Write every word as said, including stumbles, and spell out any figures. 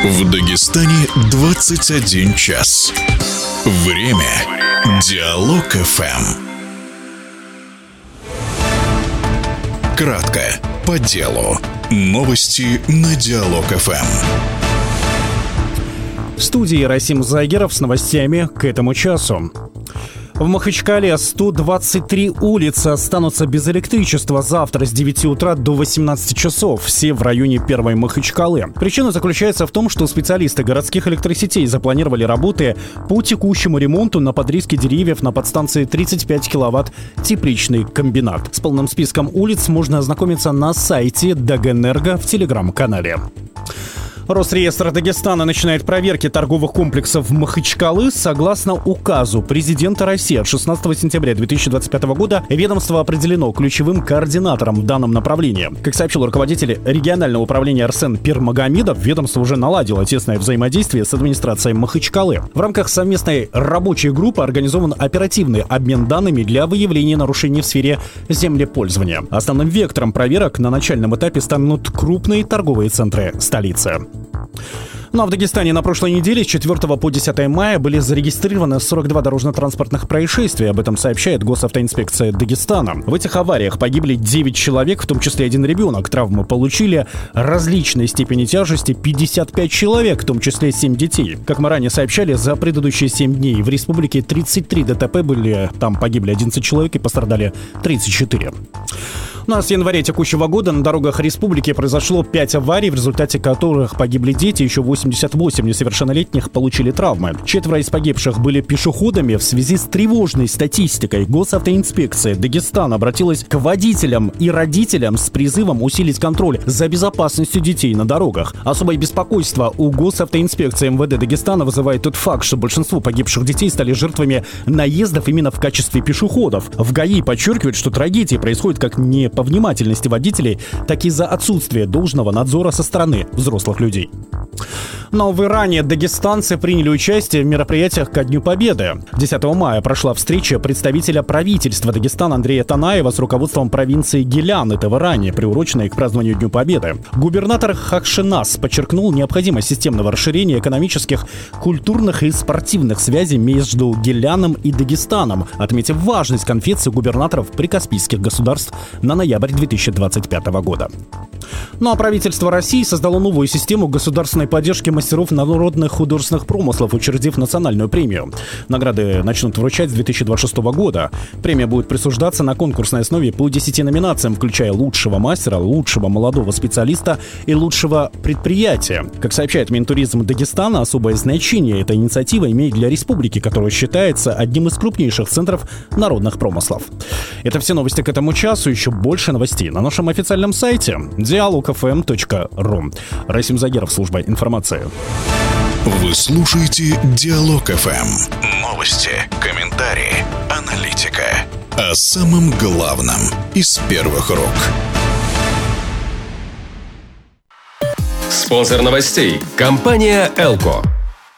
В Дагестане двадцать один час. Время. Диалог эф эм. Кратко, по делу. Новости на Диалог эф эм. В студии Расим Загеров с новостями к этому часу. В Махачкале сто двадцать три улицы останутся без электричества завтра с девяти утра до восемнадцати часов. Все в районе Первой Махачкалы. Причина заключается в том, что специалисты городских электросетей запланировали работы по текущему ремонту на подрезке деревьев на подстанции тридцать пять киловатт тепличный комбинат. С полным списком улиц можно ознакомиться на сайте Дагэнерго в телеграм-канале. Росреестр Дагестана начинает проверки торговых комплексов Махачкалы. Согласно указу президента России от шестнадцатого сентября две тысячи двадцать пятого года ведомство определено ключевым координатором в данном направлении. Как сообщил руководитель регионального управления Арсен Пирмагомедов, ведомство уже наладило тесное взаимодействие с администрацией Махачкалы. В рамках совместной рабочей группы организован оперативный обмен данными для выявления нарушений в сфере землепользования. Основным вектором проверок на начальном этапе станут крупные торговые центры столицы. Ну а в Дагестане на прошлой неделе с четвёртого по десятое мая были зарегистрированы сорок два дорожно-транспортных происшествия. Об этом сообщает Госавтоинспекция Дагестана. В этих авариях погибли девять человек, в том числе один ребенок. Травмы получили различной степени тяжести пятьдесят пять человек, в том числе семь детей. Как мы ранее сообщали, за предыдущие семь дней в республике тридцать три ДТП были, там погибли одиннадцать человек и пострадали тридцать четыре. Ну а с января текущего года на дорогах республики произошло пять аварий, в результате которых погибли дети, еще восемьдесят восемь несовершеннолетних получили травмы. Четверо из погибших были пешеходами. В связи с тревожной статистикой Госавтоинспекция Дагестана обратилась к водителям и родителям с призывом усилить контроль за безопасностью детей на дорогах. Особое беспокойство у Госавтоинспекции эм вэ дэ Дагестана вызывает тот факт, что большинство погибших детей стали жертвами наездов именно в качестве пешеходов. В ГАИ подчеркивают, что трагедии происходят как не по внимательности водителей, так и из-за отсутствия должного надзора со стороны взрослых людей. Но в Иране дагестанцы приняли участие в мероприятиях ко Дню Победы. десятого мая прошла встреча представителя правительства Дагестана Андрея Танаева с руководством провинции Гилян, это в Иране, приуроченной к празднованию Дню Победы. Губернатор Хакшинас подчеркнул необходимость системного расширения экономических, культурных и спортивных связей между Гиляном и Дагестаном, отметив важность конференции губернаторов прикаспийских государств на ноябрь две тысячи двадцать пятого года. Ну а правительство России создало новую систему государственной поддержки мастеров народных художественных промыслов, учредив национальную премию. Награды начнут вручать с две тысячи двадцать шестого года. Премия будет присуждаться на конкурсной основе по десяти номинациям, включая лучшего мастера, лучшего молодого специалиста и лучшего предприятия. Как сообщает Минтуризм Дагестана, особое значение эта инициатива имеет для республики, которая считается одним из крупнейших центров народных промыслов. Это все новости к этому часу. Еще больше новостей на нашем официальном сайте диалог эф эм точка ру. Расим Загеров, служба информации. Вы слушаете Диалог эф эм. Новости, комментарии, аналитика. О самом главном из первых рук. Спонсор новостей – компания «Элко».